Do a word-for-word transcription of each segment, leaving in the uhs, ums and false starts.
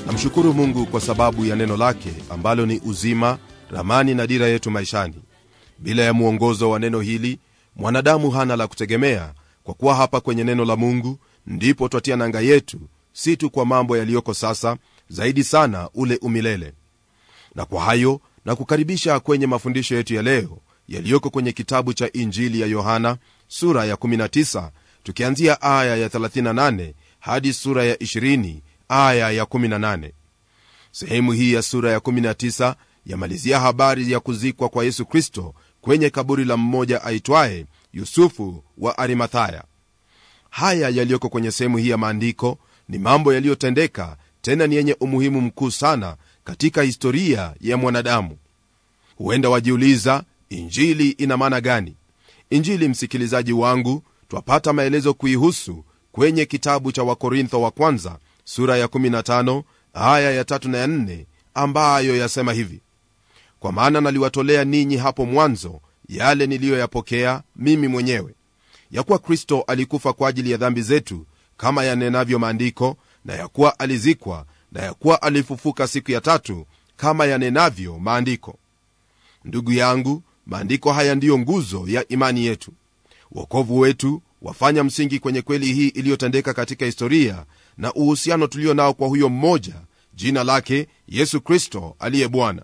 Namshukuru Mungu kwa sababu ya neno lake ambalo ni uzima, ramani na dira yetu maishani. Bila ya muongozo wa neno hili, mwanadamu hana la kutegemea, kwa kuwa hapa kwenye neno la Mungu ndipo twatia nanga yetu, si tu kwa mambo yaliyoko sasa, zaidi sana ule umilele. Na kwa hayo na kukaribisha kwenye mafundisho yetu ya leo yaliyoko kwenye kitabu cha Injili ya Yohana sura ya kumi na tisa, tukianzia aya ya thelathini na nane hadi sura ya ishirini aya ya kumi na nane. Sehemu hii ya sura ya kumi na tisa yamalizia habari ya kuzikwa kwa Yesu Kristo kwenye kaburi la mmoja aitwaye Yusufu wa Arimathaya. Haya yaliyoko kwenye sehemu hii ya maandiko ni mambo yaliyotendeka, tena ni yenye umuhimu mkuu sana katika historia ya mwanadamu. Huenda wajiuliza, Injili ina maana gani? Injili, msikilizaji wangu, twapata maelezo kuihusu kwenye kitabu cha Wakorintho wa kwanza sura ya kumi na tano aya ya tatu na ya nne, ambayo yasema hivi: kwa maana naliwatolea ninyi hapo mwanzo yale niliyoyapokea mimi mwenyewe, ya kuwa Kristo alikufa kwa ajili ya dhambi zetu kama yanenavyo maandiko, na ya kuwa alizikwa, na ya kuwa alifufuka siku ya tatu kama yanenavyo maandiko. Ndugu yangu, maandiko haya ndiyo nguzo ya imani yetu. Wokovu wetu wafanya msingi kwenye kweli hii iliyotendeka katika historia na uhusiano tulio nao kwa huyo mmoja, jina lake Yesu Kristo aliye Bwana.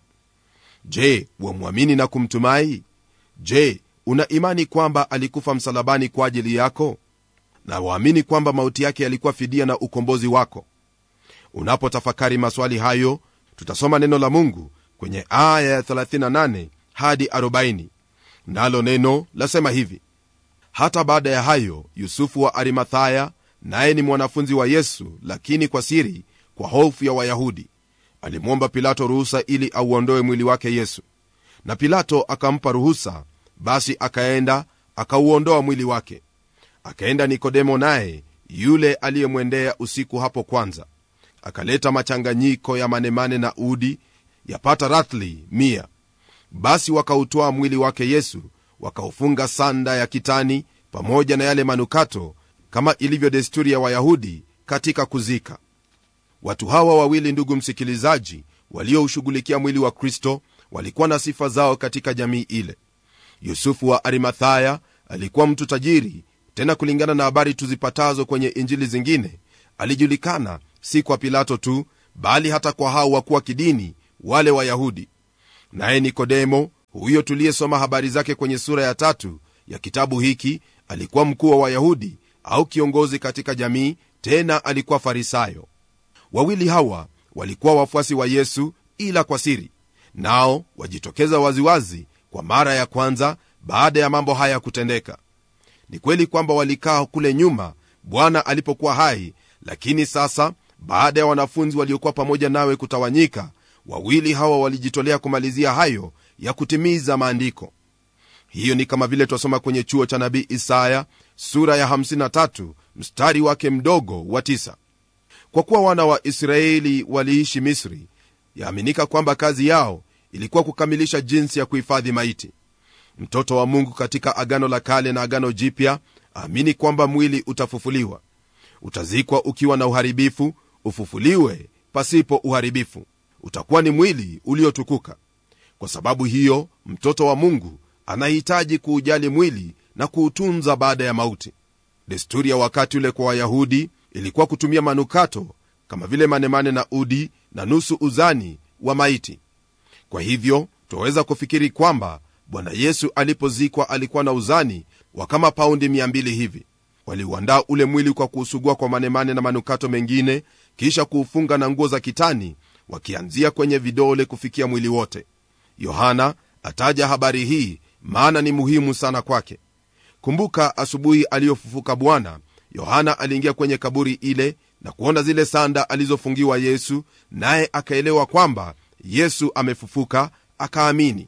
Je, wamwamini na kumtumai? Je, una imani kwamba alikufa msalabani kwa ajili yako? Na waamini kwamba mauti yake yalikuwa fidia na ukombozi wako? Unapotafakari maswali hayo, tutasoma neno la Mungu kwenye aya ya thelathini na nane hadi arobaini. Nalo neno lasema hivi: hata baada ya hayo, Yusufu wa Arimathaya, naye ni mwanafunzi wa Yesu, lakini kwa siri, kwa hofu ya Wayahudi, alimwomba Pilato ruhusa ili auondoe mwili wake Yesu. Na Pilato akampa ruhusa. Basi akaenda akauondoa mwili wake. Akaenda Nikodemo, naye yule aliyemwendea usiku hapo kwanza, akaleta machanganyiko ya manemane na udi, yapata rathli mia. Basi wakautoa mwili wake Yesu, wakaufunga sanda ya kitani pamoja na yale manukato, kama ilivyo desturi ya Wayahudi katika kuzika. Watu hawa wawili, ndugu msikilizaji, walioushughulikia mwili wa Kristo, walikuwa na sifa zao katika jamii ile. Yusufu wa Arimathaya alikuwa mtu tajiri, tena kulingana na habari tuzipatazo kwenye injili zingine, alijulikana si kwa Pilato tu, bali hata kwa hao wakuu wa kidini wale Wayahudi. Naye Nikodemo, huyo tuliyesoma habari zake kwenye sura ya tatu ya kitabu hiki, alikuwa mkuu wa Wayahudi au kiongozi katika jamii, tena alikuwa Farisayo. Wawili hawa walikuwa wafuasi wa Yesu, ila kwa siri, nao wajitokeza waziwazi kwa mara ya kwanza baada ya mambo haya kutendeka. Ni kweli kwamba walikaa kule nyuma Bwana alipokuwa hai, lakini sasa baada ya wanafunzi waliokuwa pamoja nawe kutawanyika, wawili hawa walijitolea kumalizia hayo ya kutimiza maandiko. Hiyo ni kama vile twasoma kwenye chuo cha nabii Isaya sura ya hamsini na tatu mstari wake mdogo wa tisa: kwa kuwa wana wa Israeli waliishi Misri, yaaminika kwamba kazi yao ilikuwa kukamilisha jinsi ya kuhifadhi maiti. Mtoto wa Mungu katika Agano la Kale na Agano Jipya amini kwamba mwili utafufuliwa. Utazikwa ukiwa na uharibifu, ufufuliwe pasipo uharibifu. Utakuwa ni mwili uliotukuka. Kwa sababu hiyo, mtoto wa Mungu anahitaji kuujali mwili na kuutunza baada ya mauti. Desturi ya wakati ule kwa Wayahudi ilikuwa kutumia manukato kama vile manemane na udi na nusu uzani wa maiti. Kwa hivyo twaweza kufikiri kwamba Bwana Yesu alipozikwa alikuwa na uzani wa kama paundi mia mbili hivi. Waliuandaa ule mwili kwa kuusugua kwa manemane na manukato mengine, kisha kuufunga na nguo za kitani, wakianzia kwenye vidole kufikia mwili wote. Yohana ataja habari hii maana ni muhimu sana kwake. Kumbuka, asubuhi aliyofufuka Bwana, Yohana aliingia kwenye kaburi ile na kuona zile sanda alizofungiwa Yesu, naye akaelewa kwamba Yesu amefufuka, akaamini.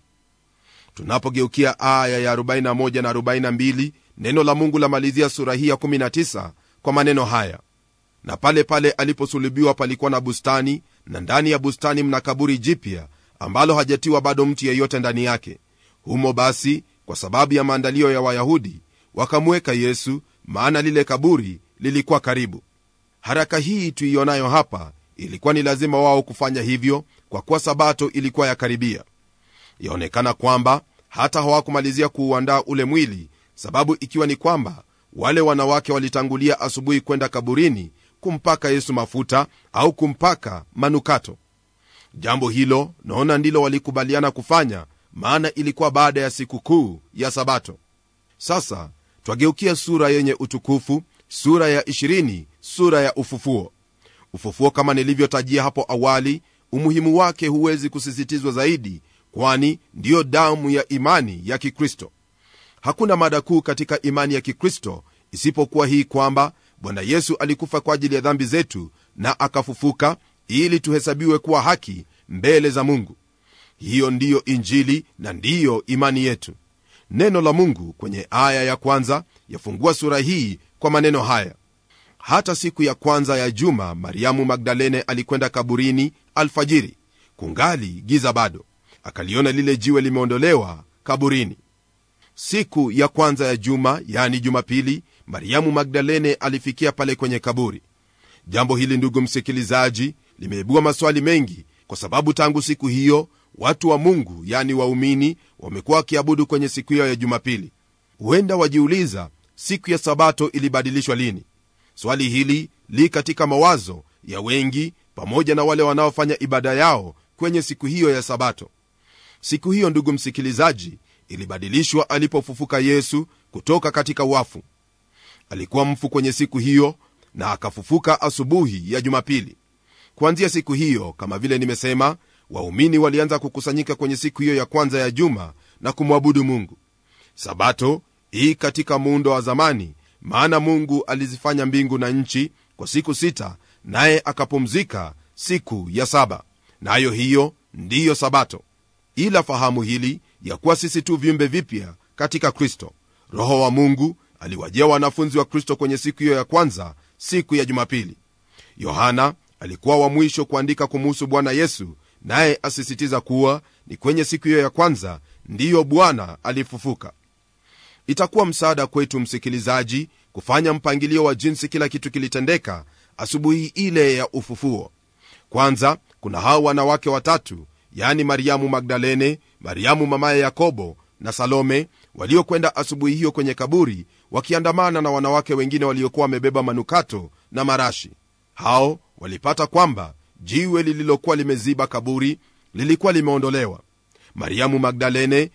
Tunapogeukia aya ya arobaini na moja na arobaini na mbili, neno la Mungu lamalizia sura hii ya kumi na tisa kwa maneno haya: na pale pale aliposulubiwa palikuwa na bustani, na ndani ya bustani mna kaburi jipya ambalo hajatiwa bado mtu yeyote ndani yake. Humo basi, kwa sababu ya maandalio ya Wayahudi, wakamweka Yesu, maana lile kaburi lilikuwa karibu. Haraka hii tuionayo hapa ilikuwa ni lazima wao kufanya hivyo, kwa kuwa sabato ilikuwa yakaribia. Yaonekana kwamba hata hawakumalizia kuuandaa ule mwili, sababu ikiwa ni kwamba wale wanawake walitangulia asubuhi kwenda kaburini kumpaka Yesu mafuta au kumpaka manukato. Jambo hilo naona ndilo walikubaliana kufanya, maana ilikuwa baada ya siku kuu ya sabato. Sasa twageukia sura yenye utukufu, sura ya ishirini, sura ya ufufuo. Ufufuo, kama nilivyotajia hapo awali, umuhimu wake huwezi kusisitizwa zaidi, kwani ndiyo damu ya imani ya Kikristo. Hakuna mada kuu katika imani ya Kikristo isipokuwa hii kwamba Bwana Yesu alikufa kwa ajili ya dhambi zetu na akafufuka ili tuhesabiwe kuwa haki mbele za Mungu. Hiyo ndiyo Injili na ndiyo imani yetu. Neno la Mungu kwenye aya ya kwanza yafungua sura hii kwa maneno haya: hata siku ya kwanza ya juma, Mariamu Magdalene alikwenda kaburini alfajiri, kungali giza bado, akaliona lile jiwe limeondolewa kaburini. Siku ya kwanza ya juma, yani Jumapili, Mariamu Magdalene alifikia pale kwenye kaburi. Jambo hili, ndugu msikilizaji, limeibua maswali mengi, kwa sababu tangu siku hiyo watu wa Mungu, yani waumini, wamekuwa wakiabudu kwenye siku hiyo ya Jumapili. Huenda wajiuliza, siku ya sabato ilibadilishwa lini? Swali hili li katika mawazo ya wengi, pamoja na wale wanaofanya ibada yao kwenye siku hiyo ya sabato. Siku hiyo, ndugu msikilizaji, ilibadilishwa alipofufuka Yesu kutoka katika wafu. Alikuwa mfu kwenye siku hiyo na akafufuka asubuhi ya Jumapili. Kuanzia siku hiyo, kama vile nimesema, waumini walianza kukusanyika kwenye siku hiyo ya kwanza ya juma na kumwabudu Mungu. Sabato hii katika muundo wa zamani, maana Mungu alizifanya mbingu na nchi kwa siku sita, naye akapumzika siku ya saba, nayo na hiyo ndiyo sabato. Ila fahamu hili ya kuwa sisi tu viumbe vipya katika Kristo. Roho wa Mungu aliwajia wanafunzi wa Kristo kwenye siku hiyo ya kwanza, siku ya Jumapili. Yohana alikuwa wa mwisho kuandika kumuhusu Bwana Yesu, naye asisitiza kuwa ni kwenye siku hiyo ya kwanza ndiyo Bwana alifufuka. Itakuwa msaada kwetu, msikilizaji, kufanya mpangilio wa jinsi kila kitu kilitendeka asubuhi ile ya ufufuo. Kwanza kuna hao wanawake watatu, yani Mariamu Magdalene, Mariamu mamaye Yakobo na Salome, waliokwenda asubuhi hiyo kwenye kaburi wakiandamana na wanawake wengine waliokuwa wamebeba manukato na marashi. Hao walipata kwamba jiwe lililokuwa limeziba kaburi lilikuwa limeondolewa. Mariamu Magdalene